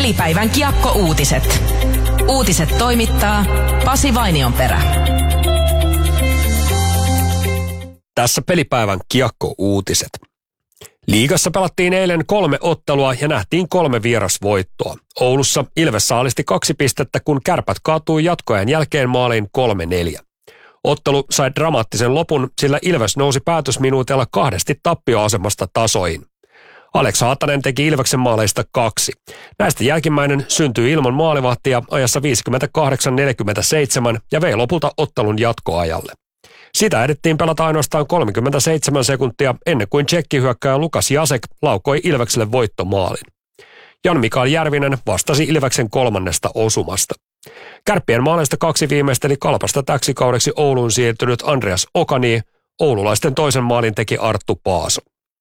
Pelipäivän Kiekko-uutiset. Uutiset toimittaa Pasi Vainionperä. Tässä Pelipäivän Kiekko-uutiset. Liigassa pelattiin eilen 3 ottelua ja nähtiin 3 vierasvoittoa. Oulussa Ilves saalisti 2 pistettä, kun Kärpät kaatui jatkoajan jälkeen maaliin 3-4. Ottelu sai dramaattisen lopun, sillä Ilves nousi päätösminuutilla 2 tappioasemasta tasoihin. Alex Haatanen teki Ilveksen maaleista 2. Näistä jälkimmäinen syntyi ilman maalivahtia ajassa 58-47 ja vei lopulta ottelun jatkoajalle. Sitä edettiin pelata ainoastaan 37 sekuntia ennen kuin tsekkihyökkääjä Lukas Jasek laukoi Ilvekselle voittomaalin. Jan-Mikael Järvinen vastasi Ilveksen 3. osumasta. Kärppien maaleista 2 viimeisteli Kalpasta täksi kaudeksi Ouluun siirtynyt Andreas Okani. Oululaisten toisen maalin teki Arttu Paaso.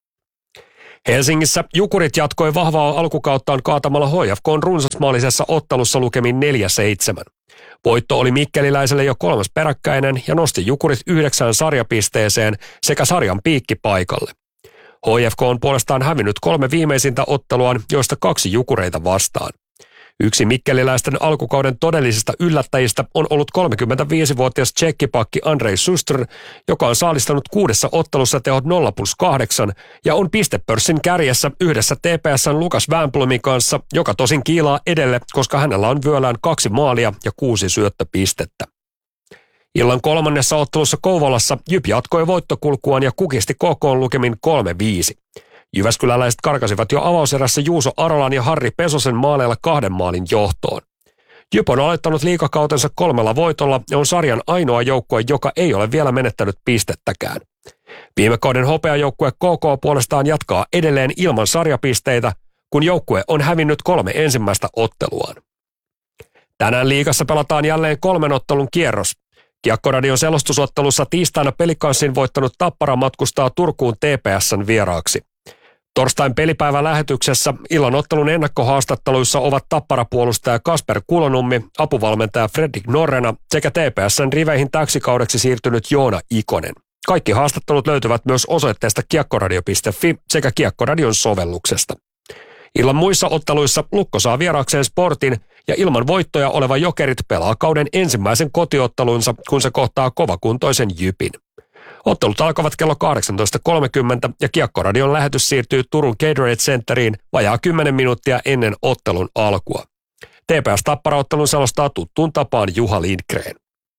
Helsingissä Jukurit jatkoi vahvaa alkukauttaan kaatamalla HFK:n runsasmaalisessa ottelussa lukemin 4-7. Voitto oli mikkeliläiselle jo 3. peräkkäinen ja nosti Jukurit 9 sarjapisteeseen sekä sarjan piikkipaikalle. HFK on puolestaan hävinnyt 3 viimeisintä otteluaan, joista 2 Jukureita vastaan. Yksi mikkeliläisten alkukauden todellisista yllättäjistä on ollut 35-vuotias tsekkipakki Andrej Suster, joka on saalistanut 6 ottelussa tehot 0+8 ja on pistepörssin kärjessä yhdessä TPS:n Lukas Wernblomin kanssa, joka tosin kiilaa edelle, koska hänellä on vyöllään 2 maalia ja 6 syöttöpistettä. Illan 3. ottelussa Kouvolassa Jyp jatkoi voittokulkuaan ja kukisti KK:n lukemin 3-5. Jyväskyläläiset karkasivat jo avauserässä Juuso Arolan ja Harri Pesosen maaleilla 2 maalin johtoon. Jyp on aloittanut liigakautensa 3 voitolla ja on sarjan ainoa joukkue, joka ei ole vielä menettänyt pistettäkään. Viime kauden hopeajoukkue KK puolestaan jatkaa edelleen ilman sarjapisteitä, kun joukkue on hävinnyt 3 ensimmäistä otteluaan. Tänään liigassa pelataan jälleen 3 ottelun kierros. Kiekkoradion selostusottelussa tiistaina Pelikanssin voittanut Tappara matkustaa Turkuun TPS:n vieraaksi. Torstain pelipäivän lähetyksessä illan ottelun ennakkohaastatteluissa ovat Tappara-puolustaja Kasper Kulonummi, apuvalmentaja Fredrik Norrena sekä TPS:n riveihin täksi kaudeksi siirtynyt Joona Ikonen. Kaikki haastattelut löytyvät myös osoitteesta kiekkoradio.fi sekä Kiekkoradion sovelluksesta. Illan muissa otteluissa Lukko saa vieraakseen Sportin ja ilman voittoja oleva Jokerit pelaa kauden ensimmäisen kotiottelunsa, kun se kohtaa kovakuntoisen Jypin. Ottelut alkavat kello 18.30 ja Kiekkoradion lähetys siirtyy Turun Gatorade Centeriin vajaa 10 minuuttia ennen ottelun alkua. TPS-Tappara-ottelun selostaa tuttuun tapaan Juha Lindgren.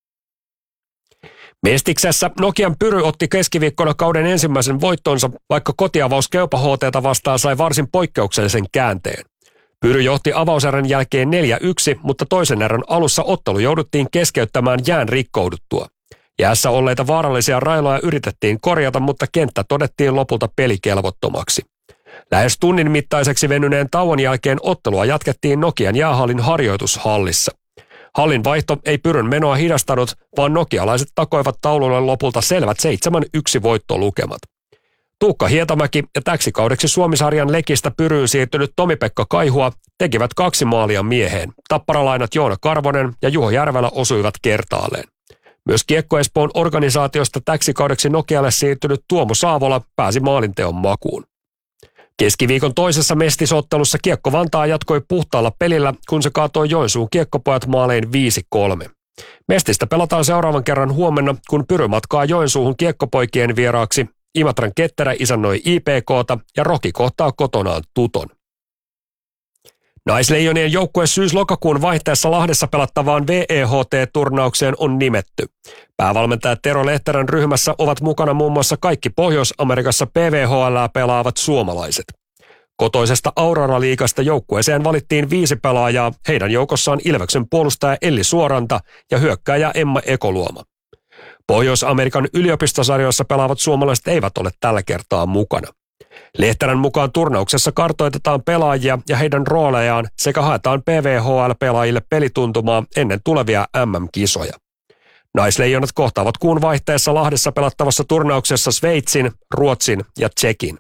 Mestiksessä Nokian Pyry otti keskiviikkona kauden ensimmäisen voittonsa, vaikka kotiavaus Keupa HT:ta vastaan sai varsin poikkeuksellisen käänteen. Pyry johti avauserän jälkeen 4-1, mutta toisen erän alussa ottelu jouduttiin keskeyttämään jään rikkouduttua. Jäässä olleita vaarallisia railoja yritettiin korjata, mutta kenttä todettiin lopulta pelikelvottomaksi. Lähes tunnin mittaiseksi venyneen tauon jälkeen ottelua jatkettiin Nokian jäähallin harjoitushallissa. Hallin vaihto ei Pyryn menoa hidastanut, vaan nokialaiset takoivat taululle lopulta selvät 7-1 voittolukemat. Tuukka Hietamäki ja täksi kaudeksi Suomisarjan Lekistä Pyryyn siirtynyt Tomi-Pekka Kaihua tekivät 2 maalia mieheen. Tapparalainat Joona Karvonen ja Juho Järvelä osuivat kertaalleen. Myös Kiekko Espoon organisaatiosta täksi kaudeksi Nokialle siirtynyt Tuomo Saavola pääsi maalinteon makuun. Keskiviikon toisessa mestisottelussa Kiekko Vantaa jatkoi puhtaalla pelillä, kun se kaatoi Joensuun Kiekkopojat maalein 5-3. Mestistä pelataan seuraavan kerran huomenna, kun Pyry matkaa Joensuuhun Kiekkopoikien vieraaksi. Imatran Ketterä isännoi IPK:ta ja Roki kohtaa kotonaan Tuton. Naisleijonien joukkue syys-lokakuun vaihteessa Lahdessa pelattavaan VEHT-turnaukseen on nimetty. Päävalmentaja Tero Lehterän ryhmässä ovat mukana muun muassa kaikki Pohjois-Amerikassa PVHL:ää pelaavat suomalaiset. Kotoisesta Aurora-liigasta joukkueeseen valittiin 5 pelaajaa, heidän joukossaan Ilveksen puolustaja Elli Suoranta ja hyökkääjä Emma Ekoluoma. Pohjois-Amerikan yliopistosarjoissa pelaavat suomalaiset eivät ole tällä kertaa mukana. Lehterän mukaan turnauksessa kartoitetaan pelaajia ja heidän roolejaan sekä haetaan PVHL-pelaajille pelituntumaa ennen tulevia MM-kisoja. Naisleijonat kohtaavat kuun vaihteessa Lahdessa pelattavassa turnauksessa Sveitsin, Ruotsin ja Tšekin.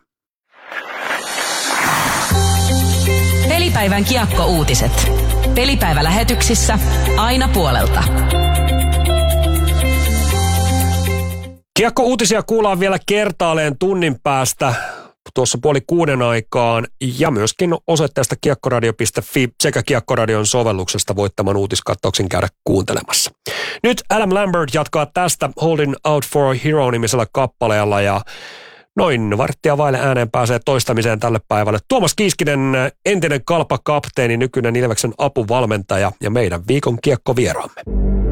Pelipäivän Kiekko-uutiset. Pelipäivälähetyksissä aina puolelta. Kiekko-uutisia kuullaan vielä kertaalleen tunnin päästä. tuossa 5:30 aikaan ja myöskin osoitteesta kiekkoradio.fi sekä Kiekkoradion sovelluksesta voit tämän uutiskatsauksen käydä kuuntelemassa. Nyt Adam Lambert jatkaa tästä Holding Out for a Hero-nimisellä kappaleella ja noin varttia vaille ääneen pääsee toistamiseen tälle päivälle. Tuomas Kiiskinen, entinen Kalpa-kapteeni, nykyinen Ilveksen apuvalmentaja ja meidän viikon kiekkovieraamme.